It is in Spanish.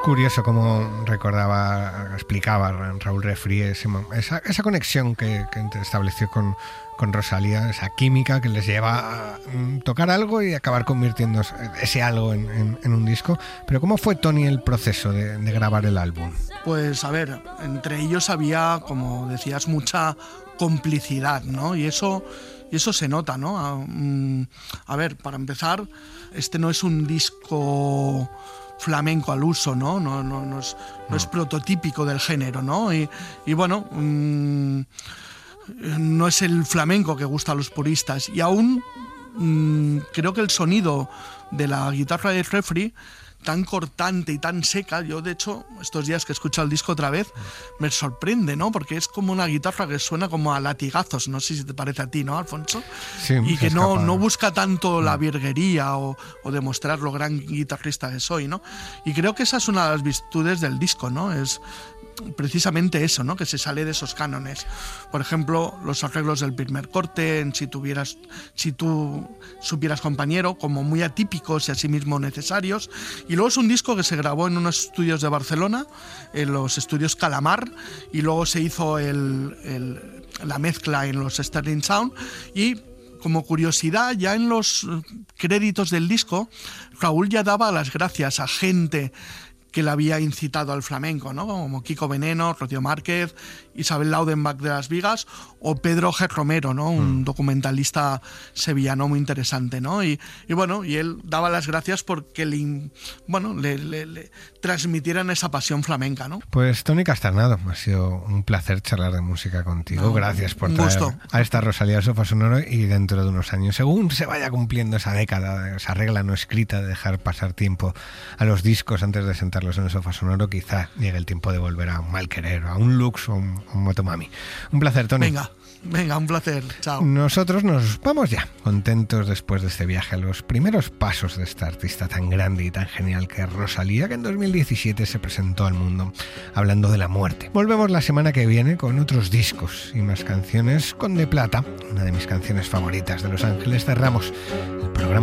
curioso cómo explicaba Raúl Refri esa conexión que estableció con Rosalía, esa química que les lleva a tocar algo y acabar convirtiendo ese algo en un disco. Pero ¿cómo fue, Toni, el proceso de grabar el álbum? Pues a ver, entre ellos había, como decías, mucha complicidad, ¿no? Y eso se nota, ¿no? A ver, para empezar, este no es un disco flamenco al uso, ¿no? No es prototípico del género, ¿no? Y bueno, no es el flamenco que gusta a los puristas. Y aún creo que el sonido de la guitarra de Refri, tan cortante y tan seca, yo de hecho estos días que escucho el disco otra vez me sorprende, ¿no? Porque es como una guitarra que suena como a latigazos, no sé si te parece a ti, ¿no, Alfonso? Sí, y que no busca tanto la virguería o demostrar lo gran guitarrista que soy, ¿no? Y creo que esa es una de las virtudes del disco, ¿no? Es precisamente eso, ¿no? Que se sale de esos cánones. Por ejemplo, los arreglos del primer corte, en Si tú supieras, compañero, como muy atípicos y asimismo necesarios. Y luego es un disco que se grabó en unos estudios de Barcelona, en los estudios Calamar, y luego se hizo la mezcla en los Sterling Sound. Y como curiosidad, ya en los créditos del disco, Raúl ya daba las gracias a gente que le había incitado al flamenco, ¿no? Como Kiko Veneno, Rocío Márquez, Isabel Laudenbach de Las Vigas o Pedro G. Romero, ¿no? Un documentalista sevillano muy interesante, ¿no? Y bueno, y él daba las gracias porque le transmitieran esa pasión flamenca, ¿no? Pues Toni Casternado, ha sido un placer charlar de música contigo. Gracias por traer a esta Rosalía al Sofá Sonoro, y dentro de unos años, según se vaya cumpliendo esa década, esa regla no escrita de dejar pasar tiempo a los discos antes de sentarlos en el Sofá Sonoro, quizá llegue el tiempo de volver a un Mal Querer, a un Lux o un Motomami. Un placer, Toni. Venga, un placer. Chao. Nosotros nos vamos ya, contentos después de este viaje a los primeros pasos de esta artista tan grande y tan genial que es Rosalía, que en 2017 se presentó al mundo hablando de la muerte. Volvemos la semana que viene con otros discos y más canciones con De Plata, una de mis canciones favoritas de Los Ángeles. Cerramos el programa